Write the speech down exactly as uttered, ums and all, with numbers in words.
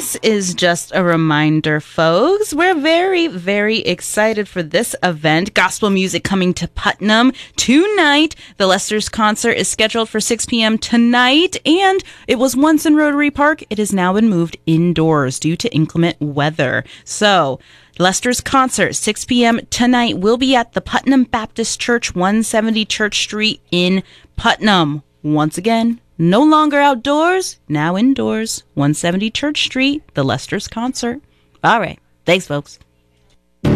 this is just a reminder, folks. We're very, very excited for this event. Gospel music coming to Putnam tonight. The Lester's concert is scheduled for six p.m. tonight, and it was once in Rotary Park. It has now been moved indoors due to inclement weather. So, Lester's concert, six p.m. tonight, will be at the Putnam Baptist Church, one seventy Church Street in Putnam. Once again, no longer outdoors, now indoors. one seventy Church Street, the Lester's concert. All right. Thanks, folks.